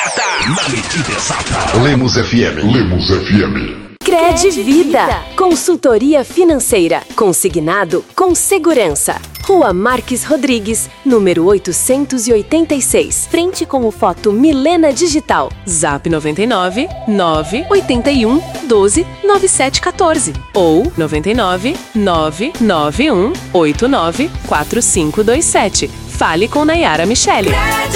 Na medida exata. Lemos FM. Cred Vida. Consultoria financeira. Consignado com segurança. Rua Marques Rodrigues, número 886. Frente com o Foto Milena Digital. Zap 99 981 12 9714 ou 99 991 89 4527. Fale com Nayara Michele.